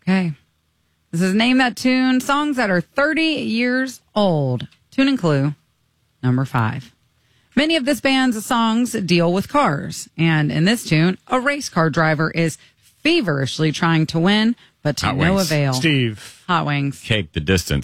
Okay. This is Name That Tune, songs that are 30 years old. Tune and clue number 5. Many of this band's songs deal with cars. And in this tune, a race car driver is feverishly trying to win, but to no avail. Steve. Hot Wings. Cake the distance.